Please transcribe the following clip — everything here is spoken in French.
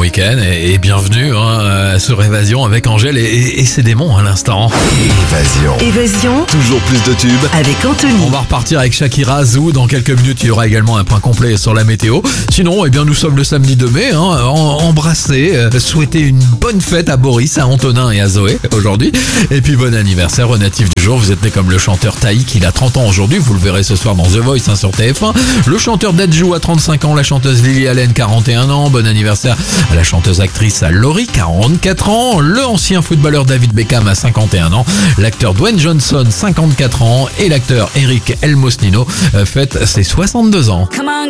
week-end et bienvenue sur Évasion avec Angèle et ses démons à l'instant. Évasion. Toujours plus de tubes. Avec Anthony. On va repartir avec Shakira, Zou. Dans quelques minutes, il y aura également un point complet sur la météo. Sinon, nous sommes le samedi 2 mai. Embrasser, souhaiter une bonne fête à Boris, à Antonin et à Zoé aujourd'hui. Et puis bon anniversaire au natif du jour. Vous êtes né comme le chanteur Taïk, il a 30 ans aujourd'hui. Vous le verrez ce soir dans The Voice sur TF1. Le chanteur Dadju a 35 ans. La chanteuse Lily Allen, 41 ans. Bon anniversaire à la chanteuse actrice Laurie, 44 ans. Le ancien footballeur David Beckham a 51 ans. L'acteur Dwayne Johnson, 54 ans. Et l'acteur Eric Elmosnino fête ses 62 ans.